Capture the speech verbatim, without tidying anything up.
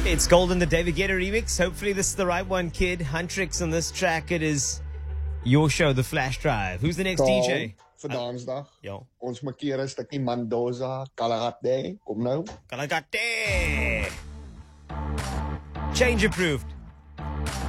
It's Golden, the David Guetta remix. Hopefully this is the right one, kid. Huntrix on this track. It is your show, The Flash Drive. Who's the next Tom, D J? vir Dansdag. Ja. Ons markeer 'n stukkie Mendoza, Kalahate. Kom nou. Kalagate. Change approved.